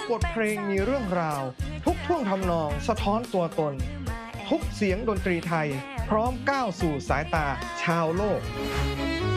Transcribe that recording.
บทเพลงมีเรื่องราวทุกท่วงทำนองสะท้อนตัวตนทุกเสียงดนตรีไทยพร้อมก้าวสู่สายตาชาวโลก